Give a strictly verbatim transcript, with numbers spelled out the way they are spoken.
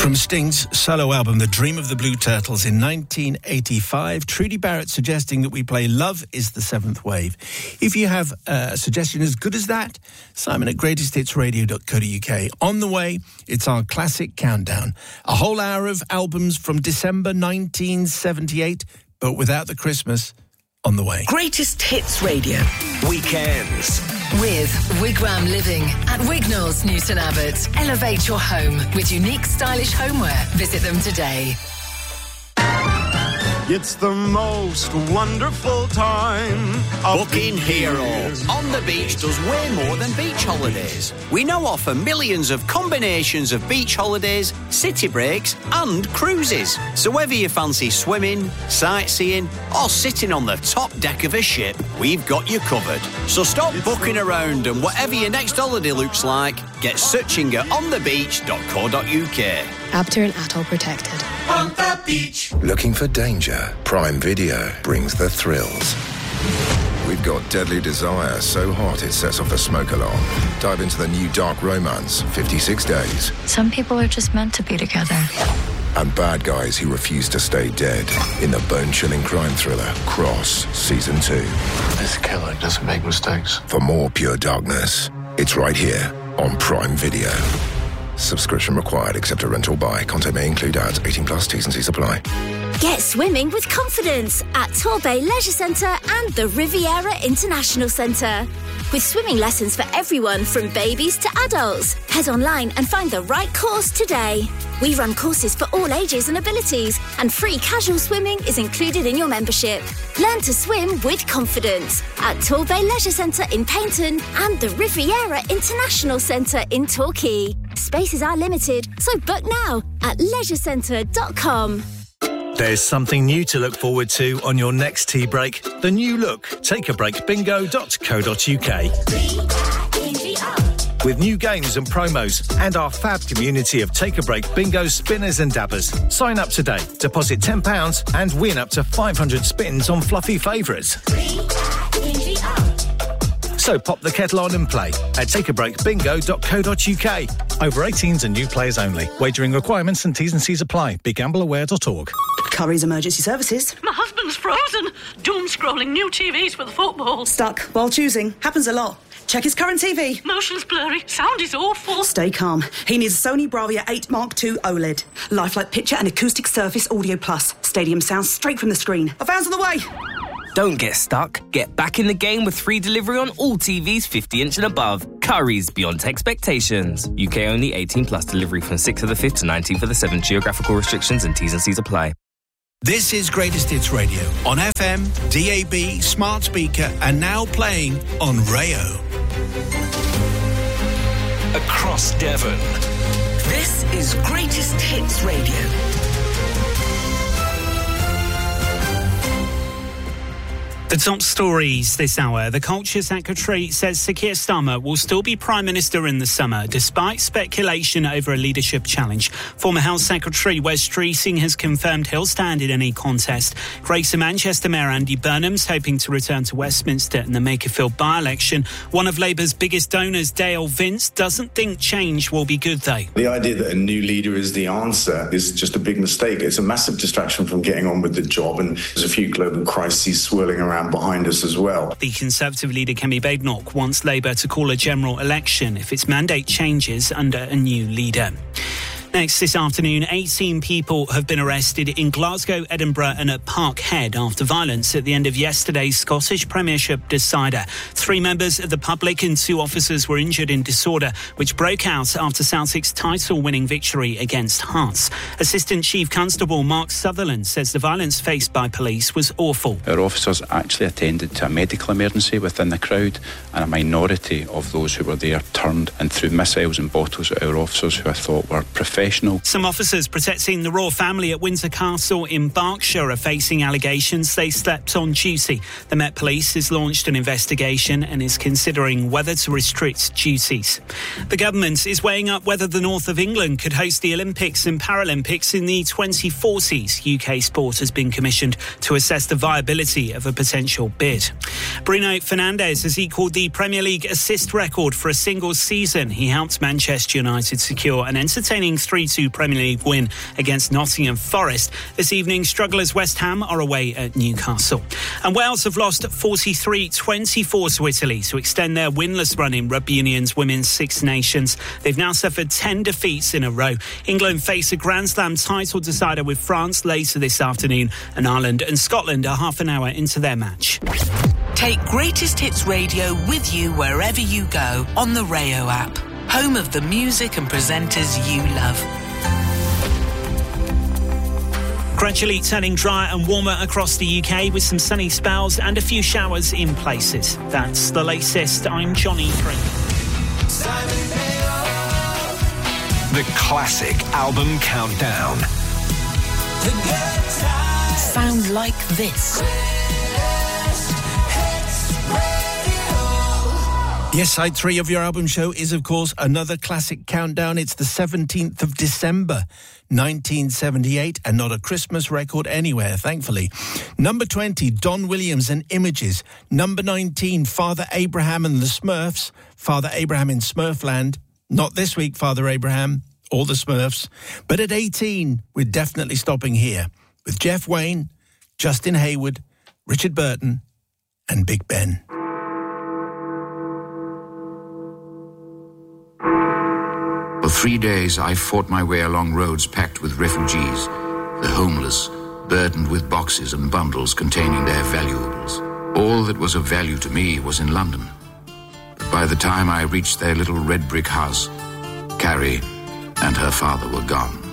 From Sting's solo album, The Dream of the Blue Turtles, in nineteen eighty-five, Trudy Barrett suggesting that we play Love is the Seventh Wave. If you have a suggestion as good as that, Simon at greatest hits radio dot co dot uk. On the way, it's our classic countdown. A whole hour of albums from December nineteen seventy-eight, but without the Christmas on the way. Greatest Hits Radio. Weekends. With Wigram Living at Wignall's Newton Abbot. Elevate your home with unique stylish homeware. Visit them today. It's the most wonderful time. Booking Hero on the beach does way more than beach holidays. We now offer millions of combinations of beach holidays, city breaks and cruises. So whether you fancy swimming, sightseeing or sitting on the top deck of a ship, we've got you covered. So stop it's booking around and whatever your next holiday looks like, get searching at on the beach dot co dot uk. Abter and Atoll protected. On the beach. Looking for danger? Prime Video brings the thrills. We've got Deadly Desire, so hot it sets off a smoke alarm. Dive into the new dark romance, fifty-six days. Some people are just meant to be together. And bad guys who refuse to stay dead in the bone-chilling crime thriller, Cross, Season two. This killer doesn't make mistakes. For more pure darkness, it's right here on Prime Video. Subscription required except a rental buy. Content may include ads. eighteen plus, T's and C's apply. Get swimming with confidence at Torbay Leisure Centre and the Riviera International Centre. With swimming lessons for everyone from babies to adults. Head online and find the right course today. We run courses for all ages and abilities, and free casual swimming is included in your membership. Learn to swim with confidence at Torbay Leisure Centre in Paynton and the Riviera International Centre in Torquay. Spaces are limited, so book now at leisure centre dot com. There's something new to look forward to on your next tea break. The new look, take a break bingo dot co dot uk. With new games and promos and our fab community of Take a Break bingo spinners and dabbers. Sign up today, deposit ten pounds and win up to five hundred spins on fluffy favourites. So pop the kettle on and play at take a break bingo dot co dot uk. Over eighteens and new players only. Wagering requirements and T's and C's apply. be gamble aware dot org. Curry's Emergency Services. My husband's frozen. Doom scrolling new T Vs for the football. Stuck while choosing. Happens a lot. Check his current T V. Motion's blurry. Sound is awful. Stay calm. He needs a Sony Bravia eight Mark two OLED. Lifelike picture and acoustic surface audio plus. Stadium sound straight from the screen. A van's on the way. Don't get stuck. Get back in the game with free delivery on all T Vs fifty inch and above. Curry's beyond expectations. U K only, eighteen plus. Delivery from sixth of the fifth to nineteenth of the seventh. Geographical restrictions and T's and C's apply. This is Greatest Hits Radio on F M, D A B, smart speaker, and now playing on Rayo. Across Devon. This is Greatest Hits Radio. The top stories this hour. The Culture Secretary says Sir Keir Starmer will still be Prime Minister in the summer, despite speculation over a leadership challenge. Former Health Secretary Wes Streeting has confirmed he'll stand in any contest. Greater Manchester Mayor Andy Burnham's hoping to return to Westminster in the Makerfield by-election. One of Labour's biggest donors, Dale Vince, doesn't think change will be good, though. The idea that a new leader is the answer is just a big mistake. It's a massive distraction from getting on with the job, and there's a few global crises swirling around behind us as well. The Conservative leader, Kemi Badenoch, wants Labour to call a general election if its mandate changes under a new leader. Next this afternoon, eighteen people have been arrested in Glasgow, Edinburgh and at Parkhead after violence at the end of yesterday's Scottish Premiership decider. Three members of the public and two officers were injured in disorder, which broke out after Celtic's title-winning victory against Hearts. Assistant Chief Constable Mark Sutherland says the violence faced by police was awful. Our officers actually attended to a medical emergency within the crowd, and a minority of those who were there turned and threw missiles and bottles at our officers, who I thought were professional. Some officers protecting the royal family at Windsor Castle in Berkshire are facing allegations they slept on duty. The Met Police has launched an investigation and is considering whether to restrict duties. The government is weighing up whether the north of England could host the Olympics and Paralympics in the twenty forties. U K Sport has been commissioned to assess the viability of a potential bid. Bruno Fernandes has equalled the Premier League assist record for a single season. He helped Manchester United secure an entertaining three three two Premier League win against Nottingham Forest. This evening, strugglers West Ham are away at Newcastle. And Wales have lost forty-three twenty-four to Italy to extend their winless run in Rugby Union's Women's Six Nations. They've now suffered ten defeats in a row. England face a Grand Slam title decider with France later this afternoon, and Ireland and Scotland are half an hour into their match. Take Greatest Hits Radio with you wherever you go on the Rayo app, home of the music and presenters you love. Gradually turning drier and warmer across the U K with some sunny spells and a few showers in places. That's the latest. I'm Johnny Green. The classic album countdown. Sound like this. Yes, side three of your album show is, of course, another classic countdown. It's the seventeenth of December, nineteen seventy-eight, and not a Christmas record anywhere, thankfully. Number twenty, Don Williams and Images. Number nineteen, Father Abraham and the Smurfs. Father Abraham in Smurfland. Not this week, Father Abraham, or the Smurfs. But at eighteen, we're definitely stopping here with Jeff Wayne, Justin Hayward, Richard Burton, and Big Ben. For three days, I fought my way along roads packed with refugees, the homeless, burdened with boxes and bundles containing their valuables. All that was of value to me was in London. But by the time I reached their little red brick house, Carrie and her father were gone.